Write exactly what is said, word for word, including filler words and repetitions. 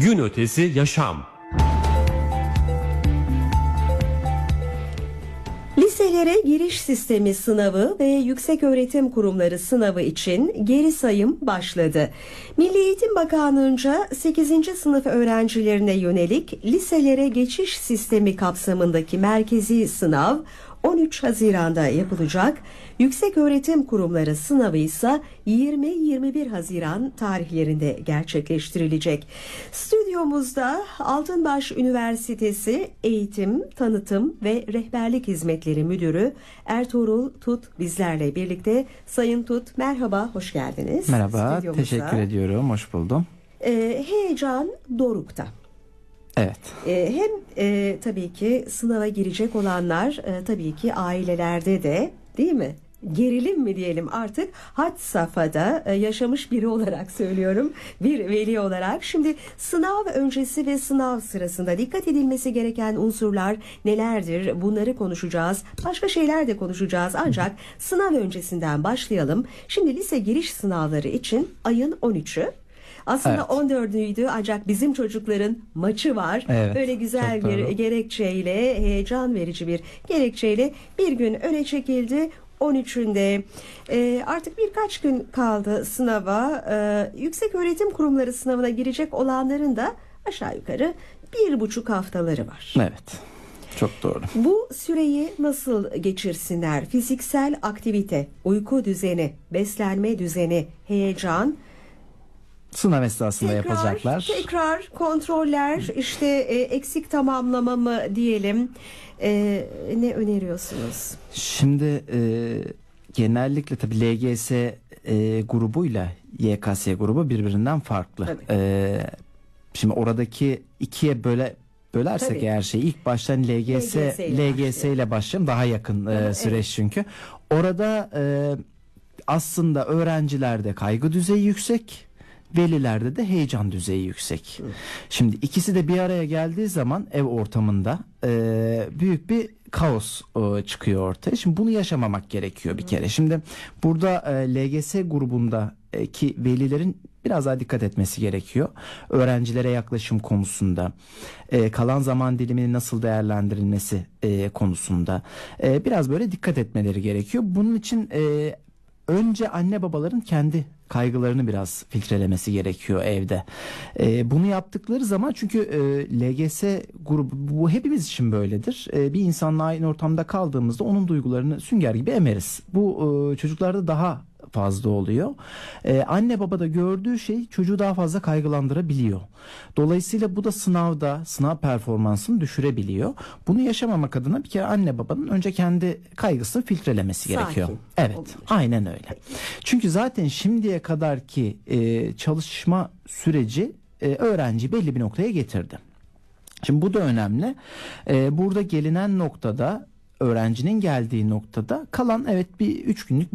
Gün ötesi yaşam. Liselere giriş sistemi sınavı ve yükseköğretim kurumları sınavı için geri sayım başladı. Milli Eğitim Bakanlığı'nca sekizinci sınıf öğrencilerine yönelik liselere geçiş sistemi kapsamındaki merkezi sınav on üç Haziran'da yapılacak. Yükseköğretim kurumları sınavı ise yirmi yirmi bir Haziran tarihlerinde gerçekleştirilecek. Stüdyomuzda Altınbaş Üniversitesi Eğitim, Tanıtım ve Rehberlik Hizmetleri Müdürü Ertuğrul Tut bizlerle birlikte. Sayın Tut, merhaba, hoş geldiniz. Merhaba, teşekkür ediyorum, hoş buldum. Ee, heyecan dorukta. Evet. Ee, hem e, tabii ki sınava girecek olanlar, e, tabii ki ailelerde de, değil mi? Gerilim mi diyelim artık, had safhada e, yaşamış biri olarak söylüyorum, bir veli olarak. Şimdi sınav öncesi ve sınav sırasında dikkat edilmesi gereken unsurlar nelerdir? Bunları konuşacağız. Başka şeyler de konuşacağız. Ancak sınav öncesinden başlayalım. Şimdi lise giriş sınavları için ayın on üçü. Aslında evet. on dördüydü ancak bizim çocukların maçı var. Evet, böyle güzel bir doğru. gerekçeyle, heyecan verici bir gerekçeyle bir gün öne çekildi. on üçünde ee, artık birkaç gün kaldı sınava. Ee, Yükseköğretim kurumları sınavına girecek olanların da aşağı yukarı bir buçuk haftaları var. Evet. Çok doğru. Bu süreyi nasıl geçirsinler? Fiziksel aktivite, uyku düzeni, beslenme düzeni, heyecan, sınav esnasında tekrar, yapacaklar. Tekrar kontroller, işte e, eksik tamamlama mı diyelim. E, ne öneriyorsunuz? Şimdi e, genellikle tabii L G S e, grubuyla Y K S grubu birbirinden farklı. E, şimdi oradaki ikiye böyle bölersek tabii. eğer şey ilk baştan L G S L G S ile başlayalım, daha yakın e, Ama, süreç evet. çünkü. Orada e, aslında öğrencilerde kaygı düzeyi yüksek. Velilerde de heyecan düzeyi yüksek. Hı. Şimdi ikisi de bir araya geldiği zaman ev ortamında e, büyük bir kaos e, çıkıyor ortaya. Şimdi bunu yaşamamak gerekiyor bir kere. Şimdi burada e, L G S grubundaki velilerin biraz daha dikkat etmesi gerekiyor. Öğrencilere yaklaşım konusunda, e, kalan zaman diliminin nasıl değerlendirilmesi e, konusunda e, biraz böyle dikkat etmeleri gerekiyor. Bunun için e, önce anne babaların kendi kaygılarını biraz filtrelemesi gerekiyor evde. Ee, bunu yaptıkları zaman, çünkü e, L G S grubu, bu hepimiz için böyledir. E, bir insanla aynı ortamda kaldığımızda onun duygularını sünger gibi emeriz. Bu e, çocuklarda daha fazla oluyor. Ee, anne baba da gördüğü şey çocuğu daha fazla kaygılandırabiliyor. Dolayısıyla bu da sınavda sınav performansını düşürebiliyor. Bunu yaşamamak adına bir kere anne babanın önce kendi kaygısını filtrelemesi Sakin. gerekiyor. Evet, Olur. aynen öyle. Çünkü zaten şimdiye kadarki e, çalışma süreci e, öğrenci belli bir noktaya getirdi. Şimdi bu da önemli. E, burada gelinen noktada, öğrencinin geldiği noktada kalan evet bir üç günlük